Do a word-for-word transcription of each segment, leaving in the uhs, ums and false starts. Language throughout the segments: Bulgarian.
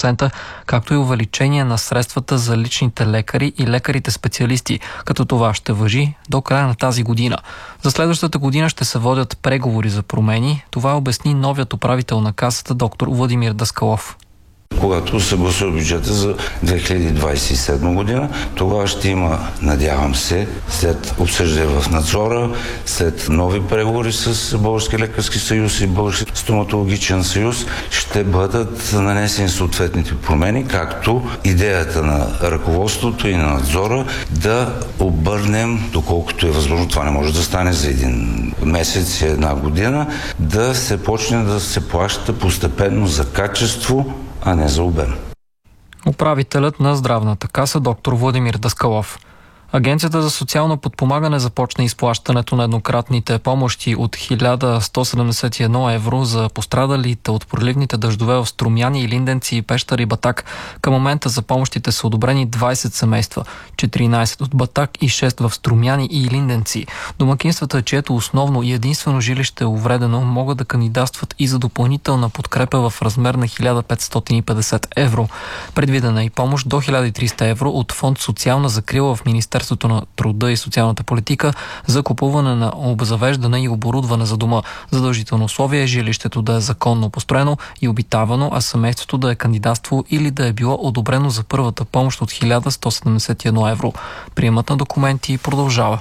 процента, както и увеличение на средствата за личните лекари и лекарите специалисти, като това ще важи до края на тази година. За следващата година ще се водят преговори за промени. Това обясни новият управител на Касата доктор Владимир Даскалов. Когато се гласува бюджета за две хиляди двадесет и седма година, тогава ще има, надявам се, след обсъждане в надзора, след нови преговори с Български лекарски съюз и Български стоматологичен съюз, ще бъдат нанесени съответните промени, както идеята на ръководството и на надзора да обърнем, доколкото е възможно, това не може да стане за един месец и една година, да се почне да се плаща постепенно за качество, а не за обем. Управителят на Здравната каса доктор Владимир Даскалов. Агенцията за социално подпомагане започна изплащането на еднократните помощи от хиляда сто седемдесет и едно евро за пострадалите от проливните дъждове в Струмяни, Илинденци, Пещера и Батак. Към момента за помощите са одобрени двадесет семейства, четиринадесет от Батак и шест в Струмяни и Илинденци. Домакинствата, чието основно и единствено жилище е увредено, могат да кандидатстват и за допълнителна подкрепа в размер на хиляда петстотин и петдесет евро. Предвидена е и помощ до хиляда и триста евро от фонд Социална закрила в Министерството на труда и социалната политика за купуване на обзавеждане и оборудване за дома. Задължително условие е жилището да е законно построено и обитавано, а семейството да е кандидатство или да е било одобрено за първата помощ от хиляда сто седемдесет и едно евро. Приемът на документи продължава.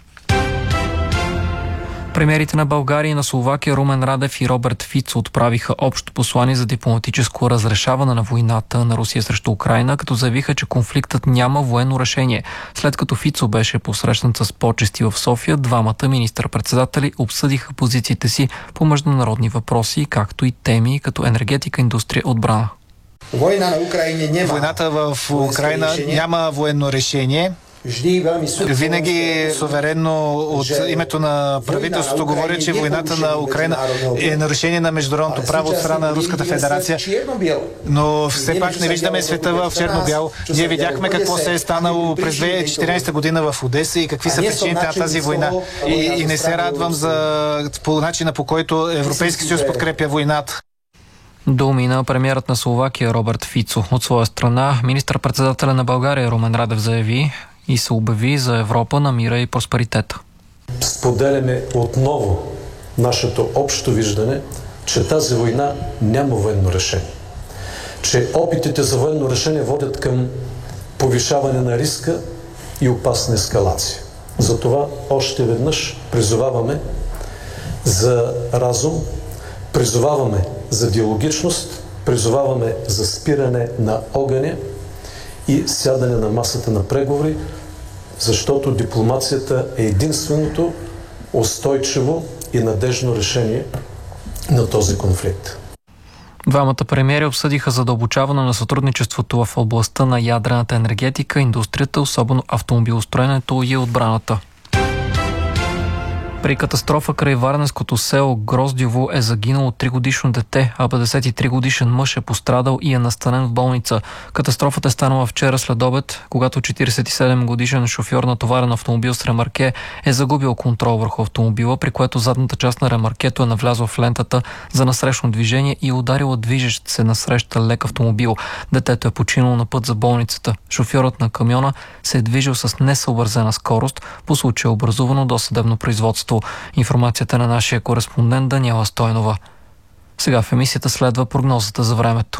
Премиерите на България и на Словакия Румен Радев и Роберт Фицо отправиха общо послание за дипломатическо разрешаване на войната на Русия срещу Украйна, като заявиха, че конфликтът няма военно решение. След като Фицо беше посрещнат с почести в София, двамата министър-председатели обсъдиха позициите си по международни въпроси, както и теми като енергетика, индустрия, отбрана. Война на Украйна няма. Войната в Украйна няма военно решение. Винаги суверенно от името на правителството говоря, че войната на Украйна е нарушение на международното право от страна на Руската федерация. Но все пак не виждаме света в черно-бяло. Ние видяхме какво се е станало през две хиляди и четиринадесета година в Одеса и какви са причините на тази война. И, и не се радвам за по начина, по който Европейски съюз подкрепя войната. Думи на премиерът на Словакия Роберт Фицо. От своя страна, министър-председателя на България Румен Радев заяви и се обяви за Европа на мира и просперитета. Споделяме отново нашето общо виждане, че тази война няма военно решение. Че опитите за военно решение водят към повишаване на риска и опасна ескалация. Затова още веднъж призоваваме за разум, призоваваме за диалогичност, призоваваме за спиране на огъня и сядане на масата на преговори, защото дипломацията е единственото устойчиво и надежно решение на този конфликт. Двамата премиери обсъдиха задълбочаване на сътрудничеството в областта на ядрената енергетика, индустрията, особено автомобилостроенето и отбраната. При катастрофа край варненското село Гроздьово е загинало тригодишно дете, а петдесет и три годишен мъж е пострадал и е настанен в болница. Катастрофата е станала вчера след обед, когато четиридесет и седем годишен шофьор на товарен автомобил с ремарке е загубил контрол върху автомобила, при което задната част на ремаркето е навлязла в лентата за насрещно движение и ударила движещ се насреща лек автомобил. Детето е починало на път за болницата. Шофьорът на камиона се е движил с несъобразена скорост, по случая образувано досъдебно производство. Информацията на нашия кореспондент Даниела Стойнова. Сега в емисията следва прогнозата за времето.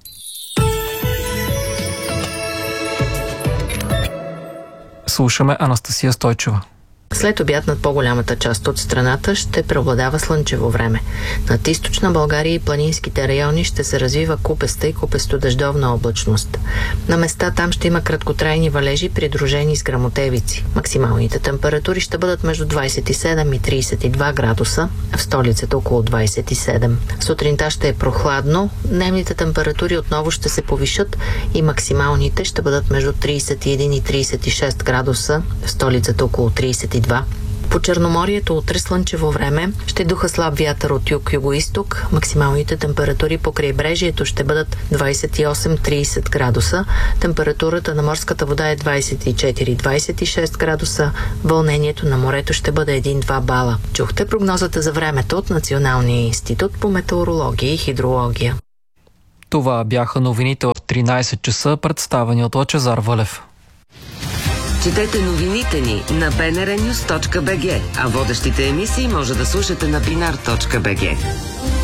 Слушаме Анастасия Стойчева. След обяд над по-голямата част от страната ще преобладава слънчево време. Над източна България и планинските райони ще се развива купеста и купесто-дъждовна облачност. На места там ще има краткотрайни валежи, придружени с гръмотевици. Максималните температури ще бъдат между двадесет и седем и тридесет и два градуса, в столицата около двадесет и седем. Сутринта ще е прохладно, дневните температури отново ще се повишат и максималните ще бъдат между тридесет и един и тридесет и шест градуса, в столицата около тридесет и два. По Черноморието утре слънчево време ще духа слаб вятър от юг-югоизток. Максималните температури по крайбрежието ще бъдат двадесет и осем до тридесет градуса. Температурата на морската вода е двадесет и четири до двадесет и шест градуса. Вълнението на морето ще бъде един до два бала. Чухте прогнозата за времето от Националния институт по метеорология и хидрология. Това бяха новините в четиринайсет часа, представени от Лъчезар Вълев. Четете новините ни на би ен ар нюз точка би джи, а водещите емисии може да слушате на бинар точка би джи.